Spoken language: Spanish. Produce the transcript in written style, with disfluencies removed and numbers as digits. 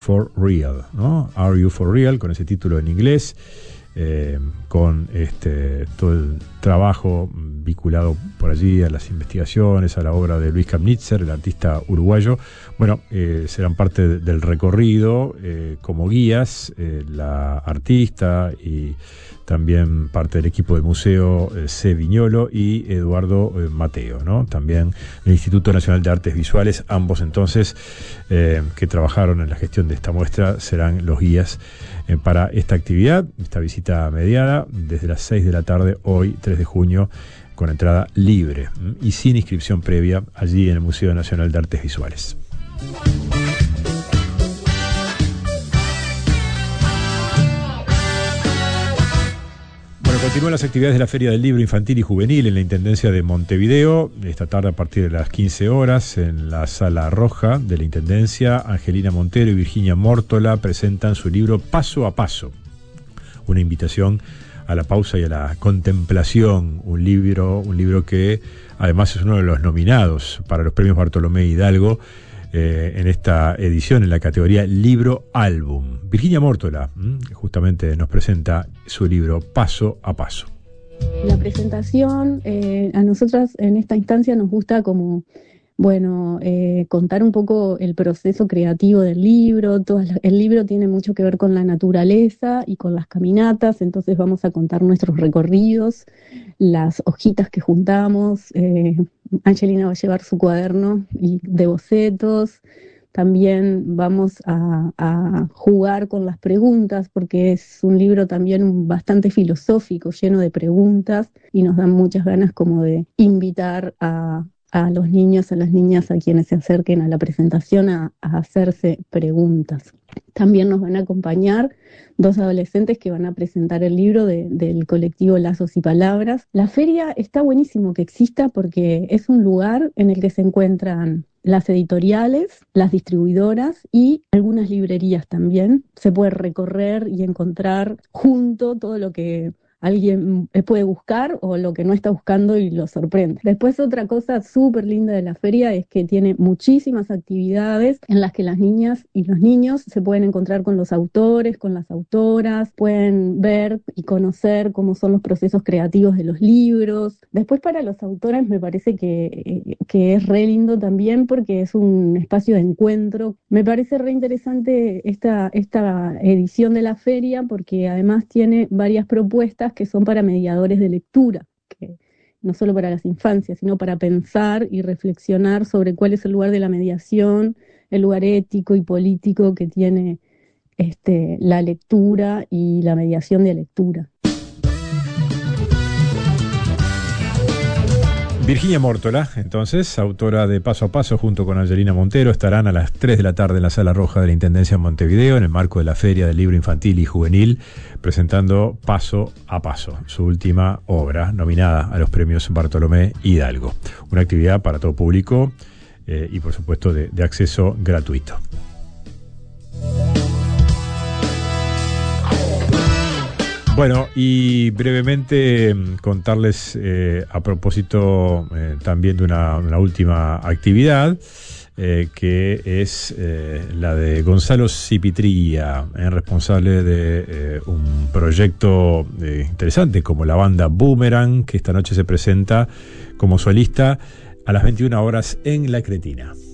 For Real, ¿no? Are You For Real, con ese título en inglés, con todo el trabajo vinculado por allí a las investigaciones, a la obra de Luis Kamnitzer, el artista uruguayo. Bueno, serán parte del recorrido como guías, la artista y también parte del equipo del Museo C. Viñolo y Eduardo Mateo, ¿no? También el Instituto Nacional de Artes Visuales, ambos entonces que trabajaron en la gestión de esta muestra, serán los guías para esta actividad, esta visita mediada desde las 6 de la tarde, hoy 3 de junio, con entrada libre y sin inscripción previa allí en el Museo Nacional de Artes Visuales. Continúan las actividades de la Feria del Libro Infantil y Juvenil en la Intendencia de Montevideo. Esta tarde a partir de las 15 horas en la Sala Roja de la Intendencia, Angelina Montero y Virginia Mórtola presentan su libro Paso a Paso. Una invitación a la pausa y a la contemplación. Un libro que además es uno de los nominados para los premios Bartolomé Hidalgo en esta edición en la categoría Libro Álbum. Virginia Mórtola justamente nos presenta su libro Paso a Paso. La presentación, a nosotras en esta instancia nos gusta como, contar un poco el proceso creativo del libro. El libro tiene mucho que ver con la naturaleza y con las caminatas, entonces vamos a contar nuestros recorridos, las hojitas que juntamos. Angelina va a llevar su cuaderno de bocetos. También vamos a jugar con las preguntas, porque es un libro también bastante filosófico, lleno de preguntas, y nos dan muchas ganas como de invitar a los niños, a las niñas, a quienes se acerquen a la presentación a hacerse preguntas. También nos van a acompañar 2 adolescentes que van a presentar el libro del colectivo Lazos y Palabras. La feria está buenísimo que exista porque es un lugar en el que se encuentran las editoriales, las distribuidoras y algunas librerías también. Se puede recorrer y encontrar junto todo lo que alguien puede buscar o lo que no está buscando y lo sorprende. Después, otra cosa súper linda de la feria es que tiene muchísimas actividades en las que las niñas y los niños se pueden encontrar con los autores, con las autoras, pueden ver y conocer cómo son los procesos creativos de los libros. Después, para los autores me parece que es re lindo también porque es un espacio de encuentro. Me parece re interesante esta edición de la feria porque además tiene varias propuestas que son para mediadores de lectura, que no solo para las infancias, sino para pensar y reflexionar sobre cuál es el lugar de la mediación, el lugar ético y político que tiene la lectura y la mediación de lectura. Virginia Mórtola, entonces, autora de Paso a Paso, junto con Angelina Montero, estarán a las 3 de la tarde en la Sala Roja de la Intendencia de Montevideo, en el marco de la Feria del Libro Infantil y Juvenil, presentando Paso a Paso, su última obra, nominada a los premios Bartolomé Hidalgo. Una actividad para todo público y, por supuesto, de acceso gratuito. Bueno, y brevemente contarles a propósito también de una última actividad que es la de Gonzalo Cipitría, responsable de un proyecto interesante como la banda Boomerang, que esta noche se presenta como solista a las 21 horas en La Cretina.